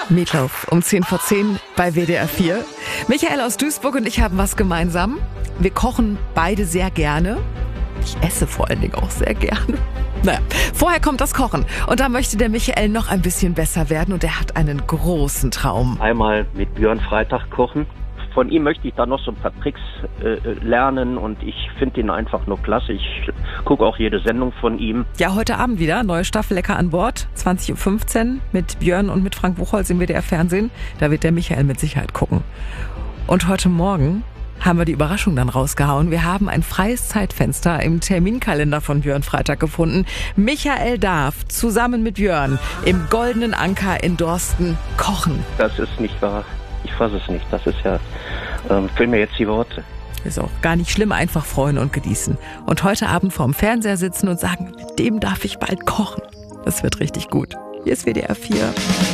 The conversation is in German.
Meatloaf um 10:10 bei WDR 4. Michael aus Duisburg und ich haben was gemeinsam. Wir kochen beide sehr gerne. Ich esse vor allen Dingen auch sehr gerne. Naja, vorher kommt das Kochen. Und da möchte der Michael noch ein bisschen besser werden und er hat einen großen Traum. Einmal mit Björn Freitag kochen. Von ihm möchte ich da noch so ein paar Tricks lernen und ich finde ihn einfach nur klasse. Ich gucke auch jede Sendung von ihm. Ja, heute Abend wieder, neue Staffel Lecker an Bord, 20:15 Uhr mit Björn und mit Frank Buchholz im WDR Fernsehen. Da wird der Michael mit Sicherheit gucken. Und heute Morgen haben wir die Überraschung dann rausgehauen. Wir haben ein freies Zeitfenster im Terminkalender von Björn Freitag gefunden. Michael darf zusammen mit Björn im Goldenen Anker in Dorsten kochen. Das ist nicht wahr. Ich fasse es nicht. Das ist ja, fehlen mir jetzt die Worte. Ist auch gar nicht schlimm, einfach freuen und genießen. Und heute Abend vorm Fernseher sitzen und sagen, mit dem darf ich bald kochen. Das wird richtig gut. Hier ist WDR 4.